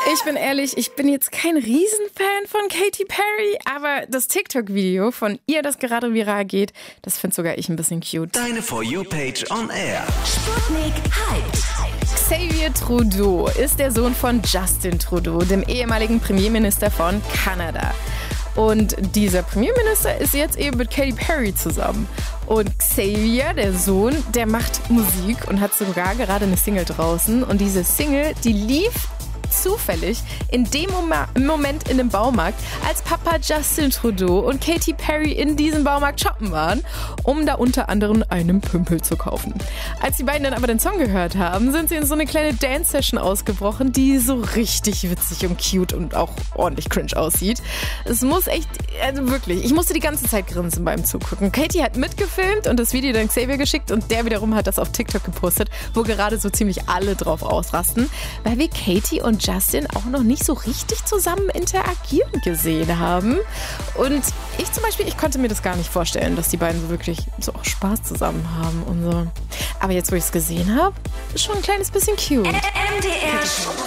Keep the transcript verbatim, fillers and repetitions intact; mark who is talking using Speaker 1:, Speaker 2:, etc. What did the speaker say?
Speaker 1: Ich bin ehrlich, ich bin jetzt kein Riesenfan von Katy Perry, aber das TikTok-Video von ihr, das gerade viral geht, das finde sogar ich ein bisschen cute.
Speaker 2: Deine For You-Page on Air.
Speaker 3: Sputnik Hyped.
Speaker 1: Xavier Trudeau ist der Sohn von Justin Trudeau, dem ehemaligen Premierminister von Kanada. Und dieser Premierminister ist jetzt eben mit Katy Perry zusammen. Und Xavier, der Sohn, der macht Musik und hat sogar gerade eine Single draußen. Und diese Single, die lief zufällig in dem Moment in dem Baumarkt, als Papa Justin Trudeau und Katy Perry in diesem Baumarkt shoppen waren, um da unter anderem einen Pümpel zu kaufen. Als die beiden dann aber den Song gehört haben, sind sie in so eine kleine Dance-Session ausgebrochen, die so richtig witzig und cute und auch ordentlich cringe aussieht. Es muss echt, also wirklich, ich musste die ganze Zeit grinsen beim Zugucken. Katy hat mitgefilmt und das Video dann Xavier geschickt und der wiederum hat das auf TikTok gepostet, wo gerade so ziemlich alle drauf ausrasten, weil wir Katy und Justin auch noch nicht so richtig zusammen interagieren gesehen haben. Und ich zum Beispiel, ich konnte mir das gar nicht vorstellen, dass die beiden so wirklich so auch Spaß zusammen haben und so. Aber jetzt, wo ich es gesehen habe, ist schon ein kleines bisschen cute.
Speaker 3: M D R